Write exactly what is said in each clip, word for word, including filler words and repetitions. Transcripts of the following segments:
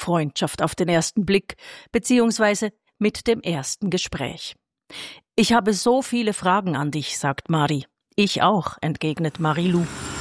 Freundschaft auf den ersten Blick, beziehungsweise mit dem ersten Gespräch. »Ich habe so viele Fragen an dich«, sagt Mari. »Ich auch«, entgegnet Marilou.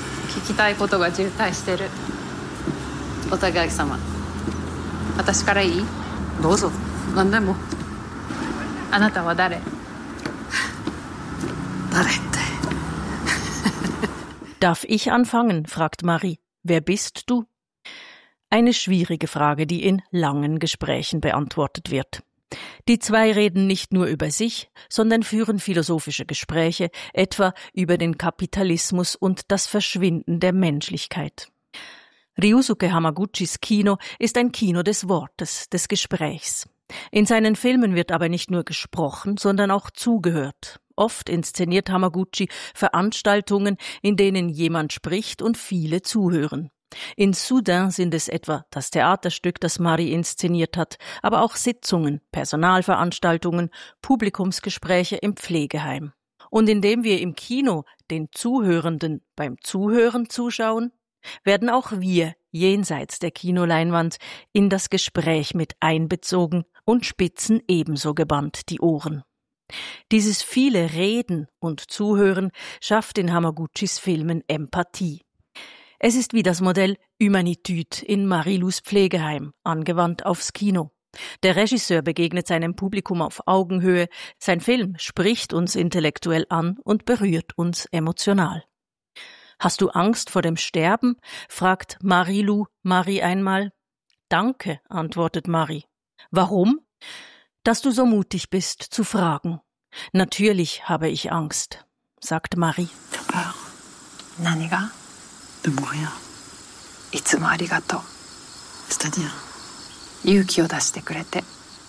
»Darf ich anfangen?«, fragt Mari. »Wer bist du?« Eine schwierige Frage, die in langen Gesprächen beantwortet wird. Die zwei reden nicht nur über sich, sondern führen philosophische Gespräche, etwa über den Kapitalismus und das Verschwinden der Menschlichkeit. Ryusuke Hamaguchis Kino ist ein Kino des Wortes, des Gesprächs. In seinen Filmen wird aber nicht nur gesprochen, sondern auch zugehört. Oft inszeniert Hamaguchi Veranstaltungen, in denen jemand spricht und viele zuhören. In Soudain sind es etwa das Theaterstück, das Mari inszeniert hat, aber auch Sitzungen, Personalveranstaltungen, Publikumsgespräche im Pflegeheim. Und indem wir im Kino den Zuhörenden beim Zuhören zuschauen, werden auch wir jenseits der Kinoleinwand in das Gespräch mit einbezogen und spitzen ebenso gebannt die Ohren. Dieses viele Reden und Zuhören schafft in Hamaguchis Filmen Empathie. Es ist wie das Modell Humanitude in Marilous Pflegeheim, angewandt aufs Kino. Der Regisseur begegnet seinem Publikum auf Augenhöhe, sein Film spricht uns intellektuell an und berührt uns emotional. »Hast du Angst vor dem Sterben?«, fragt Marilou Mari einmal. »Danke«, antwortet Mari. »Warum?« »Dass du so mutig bist, zu fragen.« »Natürlich habe ich Angst«, sagt Mari. Peur. Nani ga? De mourir. Itsumo arigato. C'est-à-dire? Yuki o dashite kurete.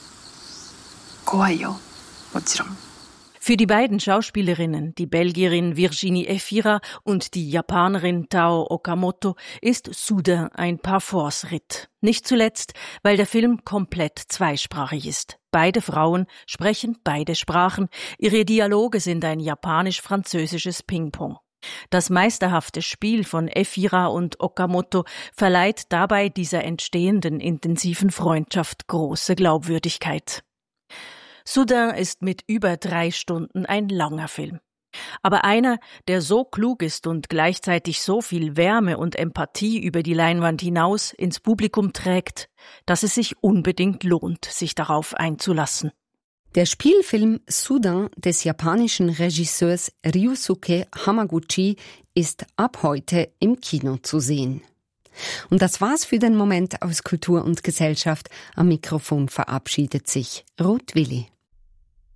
Kowai yo, mochiron. Für die beiden Schauspielerinnen, die Belgierin Virginie Efira und die Japanerin Tao Okamoto, ist Soudain ein Parforce-Ritt. Nicht zuletzt, weil der Film komplett zweisprachig ist. Beide Frauen sprechen beide Sprachen. Ihre Dialoge sind ein japanisch-französisches Ping-Pong. Das meisterhafte Spiel von Efira und Okamoto verleiht dabei dieser entstehenden intensiven Freundschaft große Glaubwürdigkeit. Soudain ist mit über drei Stunden ein langer Film. Aber einer, der so klug ist und gleichzeitig so viel Wärme und Empathie über die Leinwand hinaus ins Publikum trägt, dass es sich unbedingt lohnt, sich darauf einzulassen. Der Spielfilm Soudain des japanischen Regisseurs Ryusuke Hamaguchi ist ab heute im Kino zu sehen. Und das war's für den Moment aus Kultur und Gesellschaft. Am Mikrofon verabschiedet sich Ruth Willi.